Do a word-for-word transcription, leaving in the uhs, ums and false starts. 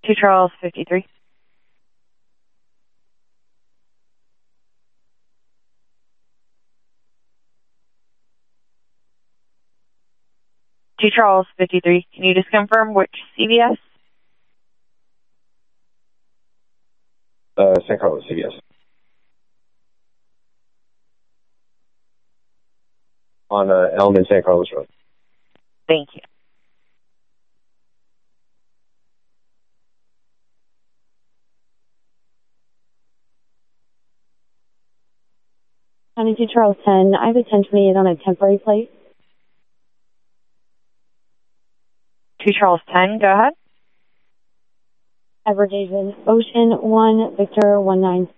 two Charles fifty-three. two Charles fifty-three. Can you just confirm which C V S? Uh, San Carlos C V S. On uh, Elm and San Carlos Road. Thank you. twenty-two Charles ten. I have a ten twenty-eight on a temporary plate. two Charles ten, go ahead. Everett David, Ocean one, Victor one nine.